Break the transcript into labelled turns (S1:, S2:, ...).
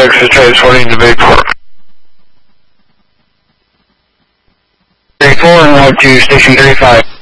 S1: Texas transporting to Bayport. 34 and 1 to Station 35.